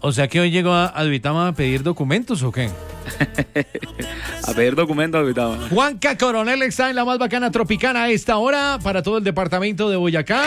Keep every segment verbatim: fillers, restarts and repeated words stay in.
O sea que hoy llegó a, a Duitama a pedir documentos, ¿o qué? A pedir documentos a Duitama. Juanca Coronel está en la más bacana tropicana a esta hora para todo el departamento de Boyacá.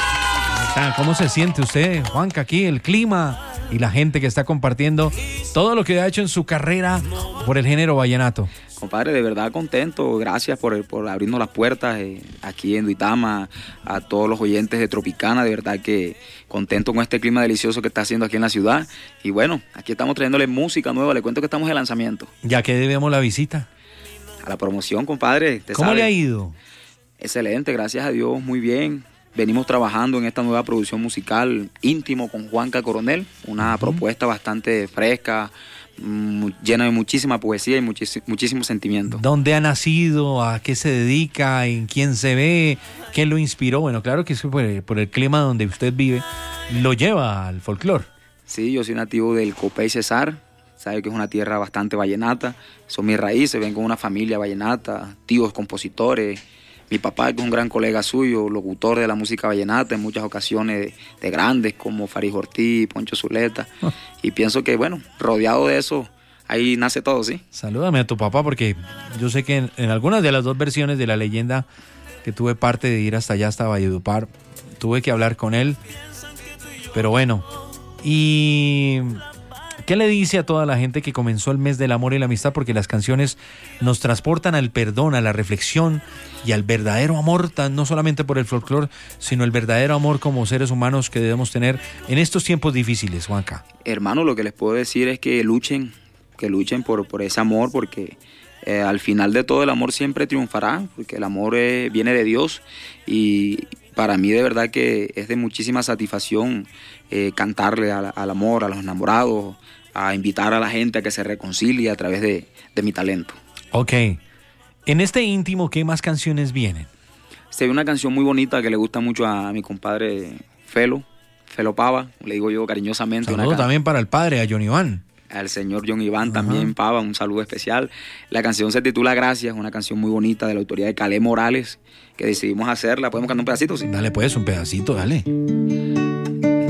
¿Cómo se siente usted, Juanca, aquí, el clima y la gente que está compartiendo todo lo que ha hecho en su carrera por el género vallenato? Compadre, de verdad contento, gracias por, por abrirnos las puertas eh, aquí en Duitama, a todos los oyentes de Tropicana, de verdad que contento con este clima delicioso que está haciendo aquí en la ciudad. Y bueno, aquí estamos trayéndole música nueva, le cuento que estamos de lanzamiento. ¿Ya que debemos la visita? A la promoción, compadre. ¿Cómo sabe? le ha ido? Excelente, gracias a Dios, muy bien. Venimos trabajando en esta nueva producción musical íntimo con Juanca Coronel, una uh-huh. propuesta bastante fresca, mmm, llena de muchísima poesía y muchis- muchísimo sentimiento. ¿Dónde ha nacido? ¿A qué se dedica? ¿En quién se ve? ¿Qué lo inspiró? Bueno, claro que es por el, por el clima donde usted vive, lo lleva al folclore. Sí, yo soy nativo del Copey Cesar, sabe que es una tierra bastante vallenata, son mis raíces, vengo de una familia vallenata, tíos compositores. Mi papá, que es un gran colega suyo, locutor de la música vallenata en muchas ocasiones de, de grandes como Farid Ortiz, Poncho Zuleta. Oh. Y pienso que, bueno, rodeado de eso, ahí nace todo, ¿sí? Salúdame a tu papá porque yo sé que en, en algunas de las dos versiones de la leyenda que tuve parte de ir hasta allá, hasta Valledupar, tuve que hablar con él. Pero bueno, y... ¿qué le dice a toda la gente que comenzó el mes del amor y la amistad? Porque las canciones nos transportan al perdón, a la reflexión y al verdadero amor, tan, no solamente por el folclore, sino el verdadero amor como seres humanos que debemos tener en estos tiempos difíciles, Juanca. Hermano, lo que les puedo decir es que luchen, que luchen por, por ese amor, porque eh, al final de todo el amor siempre triunfará, porque el amor eh, viene de Dios y para mí de verdad que es de muchísima satisfacción eh, cantarle al, al amor, a los enamorados, a invitar a la gente a que se reconcilie a través de, de mi talento. Ok. En este íntimo, ¿qué más canciones vienen? Se ve una canción muy bonita que le gusta mucho a mi compadre Felo, Felo Pava, le digo yo cariñosamente. Saludo una también para el padre, a John Iván. Al señor John Iván. Ajá. También, Pava, un saludo especial. La canción se titula Gracias, una canción muy bonita de la autoría de Calé Morales, que decidimos hacerla. ¿Podemos cantar un pedacito? Sí. Dale pues, un pedacito, dale.